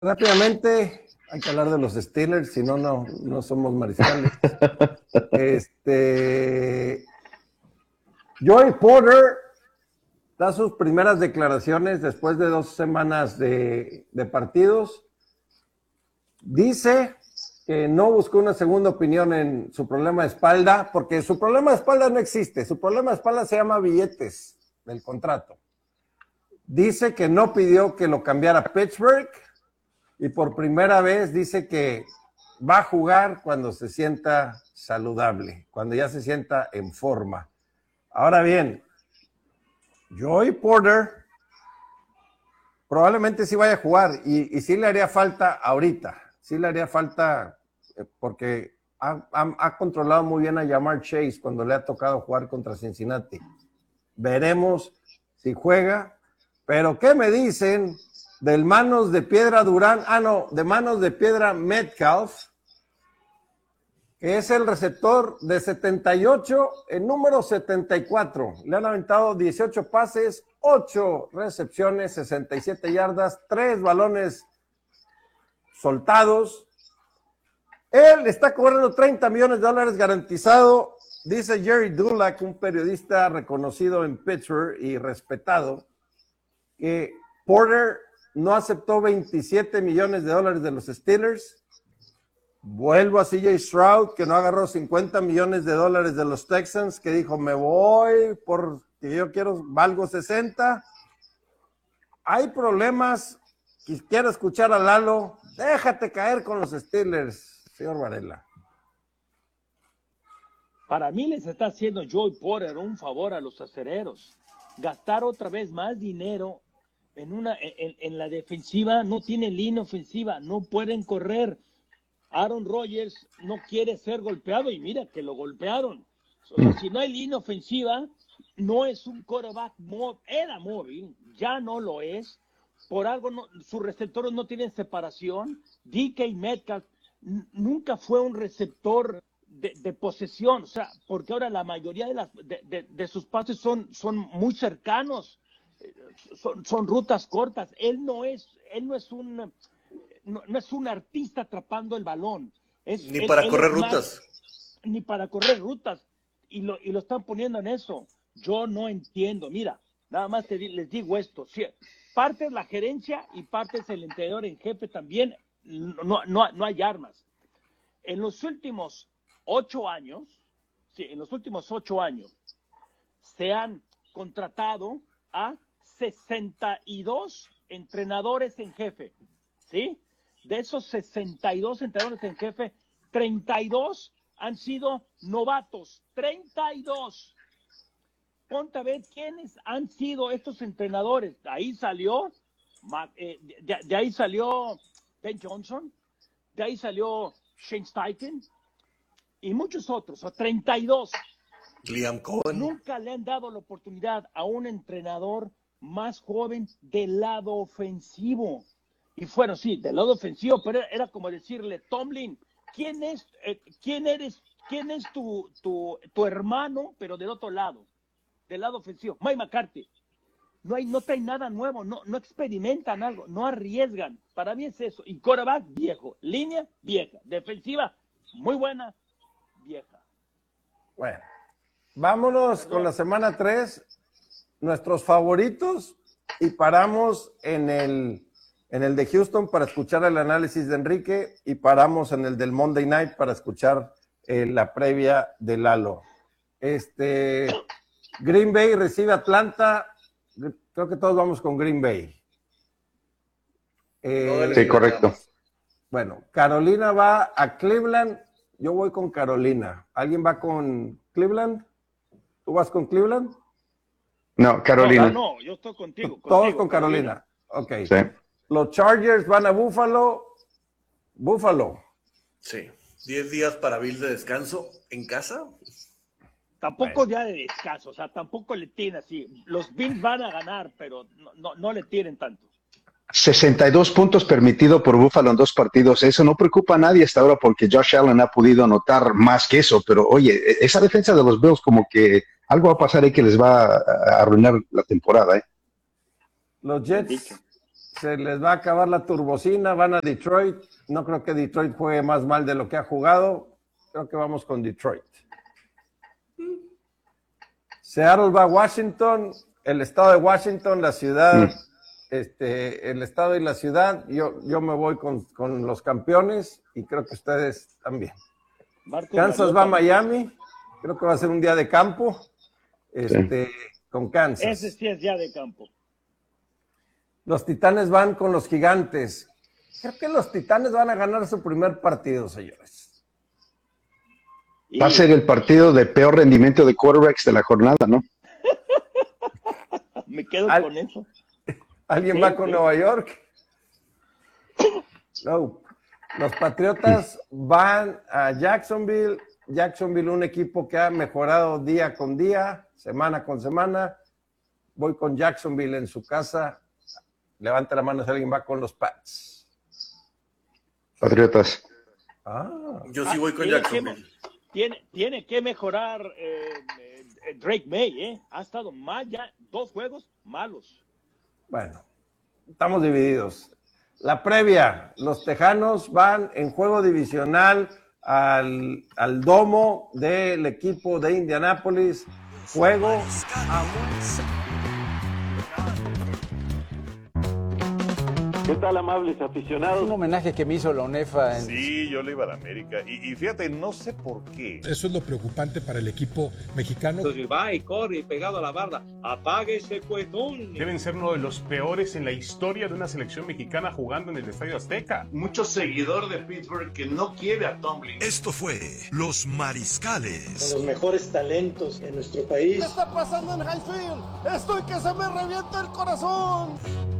Rápidamente, hay que hablar de los Steelers, si no, no somos mariscales. Joey Porter da sus primeras declaraciones después de 2 semanas de partidos. Dice que no buscó una segunda opinión en su problema de espalda, porque su problema de espalda no existe. Su problema de espalda se llama billetes del contrato. Dice que no pidió que lo cambiara Pittsburgh y por primera vez dice que va a jugar cuando se sienta saludable, cuando ya se sienta en forma. Ahora bien, Joey Porter probablemente sí vaya a jugar y sí le haría falta ahorita, sí le haría falta porque ha controlado muy bien a Ja'Marr Chase cuando le ha tocado jugar contra Cincinnati. Veremos si juega, pero ¿qué me dicen del manos de piedra Durán? De manos de piedra Metcalf, que es el receptor de 78, el número 74. Le han aventado 18 pases, 8 recepciones, 67 yardas, 3 balones soltados. Él está cobrando $30 millones garantizado. Dice Jerry Dulac, un periodista reconocido en Pittsburgh y respetado, que Porter no aceptó $27 millones de los Steelers. Vuelvo a CJ Stroud, que no agarró $50 millones de los Texans, que dijo, me voy porque yo valgo 60. Hay problemas. Quiero escuchar a Lalo. Déjate caer con los Steelers, señor Varela. Para mí les está haciendo Joey Porter un favor a los acereros. Gastar otra vez más dinero en la defensiva. No tienen línea ofensiva, no pueden correr. Aaron Rodgers no quiere ser golpeado y mira que lo golpearon. O sea, si no hay línea ofensiva, no es un quarterback era móvil, ya no lo es. Por algo sus receptores no tienen separación. DK Metcalf nunca fue un receptor de posesión, o sea, porque ahora la mayoría de sus pases son muy cercanos, son rutas cortas. Él no es un artista atrapando el balón. Ni para correr rutas. Ni para correr rutas. Y lo están poniendo en eso. Yo no entiendo. Mira, nada más les digo esto. Si parte es la gerencia y parte es el entrenador en jefe también. No hay armas. En los últimos 8 años, se han contratado a 62 entrenadores en jefe. ¿Sí? De esos 62 entrenadores en jefe, 32 han sido novatos. 32. Ponte a ver quiénes han sido estos entrenadores. De ahí salió Ben Johnson, de ahí salió Shane Steichen y muchos otros, o 32. Liam Cohen. Nunca le han dado la oportunidad a un entrenador más joven del lado ofensivo. Y fueron, sí, del lado ofensivo, pero era como decirle, Tomlin, ¿quién es tu hermano, pero del otro lado, del lado ofensivo? Mike McCarthy. No traen nada nuevo, no experimentan algo, no arriesgan. Para mí es eso. Y quarterback, viejo. Línea, vieja. Defensiva, muy buena, vieja. Bueno, vámonos con la semana 3, nuestros favoritos, y paramos en el de Houston para escuchar el análisis de Enrique y paramos en el del Monday Night para escuchar la previa de Lalo. Green Bay recibe a Atlanta. Creo que todos vamos con Green Bay. Sí, correcto. Bueno, Carolina va a Cleveland. Yo voy con Carolina. ¿Alguien va con Cleveland? ¿Tú vas con Cleveland? No, Carolina. No, yo estoy contigo. Todos con Carolina. Ok. Sí. Los Chargers van a Buffalo. Sí. 10 días para Bill de descanso en casa. Tampoco ya de descanso, o sea, tampoco le tienen así. Los Bills van a ganar, pero no le tienen tanto. 62 puntos permitido por Buffalo en 2 partidos. Eso no preocupa a nadie hasta ahora porque Josh Allen ha podido anotar más que eso. Pero oye, esa defensa de los Bills como que algo va a pasar ahí que les va a arruinar la temporada. Los Jets se les va a acabar la turbocina, van a Detroit. No creo que Detroit juegue más mal de lo que ha jugado. Creo que vamos con Detroit. Seattle va a Washington, el estado de Washington, la ciudad, el estado y la ciudad. Yo me voy con los campeones y creo que ustedes también. Kansas va a Miami, creo que va a ser un día de campo, con Kansas. Ese sí es día de campo. Los Titanes van con los Gigantes. Creo que los Titanes van a ganar su primer partido, señores. Va a ser el partido de peor rendimiento de quarterbacks de la jornada, ¿no? Me quedo con eso. ¿Alguien va con Nueva York? No. Los Patriotas van a Jacksonville. Jacksonville, un equipo que ha mejorado día con día, semana con semana. Voy con Jacksonville en su casa. Levante la mano si alguien va con los Pats. Patriotas. Yo sí voy con Jacksonville. Tiene que mejorar Drake May, ¿eh? Ha estado mal ya, 2 juegos malos. Bueno, estamos divididos. La previa, los Tejanos van en juego divisional al domo del equipo de Indianápolis. Juego a ¿Qué tal, amables aficionados? Un homenaje que me hizo la UNEFA. Sí, yo le iba a la América. Y fíjate, no sé por qué. Eso es lo preocupante para el equipo mexicano. Entonces va y corre pegado a la barda. Apague ese cuetón. Deben ser uno de los peores en la historia de una selección mexicana jugando en el Estadio Azteca. Mucho seguidor de Pittsburgh que no quiere a Tomlin. Esto fue Los Mariscales. Con los mejores talentos en nuestro país. ¿Qué está pasando en Highfield? Estoy que se me revienta el corazón.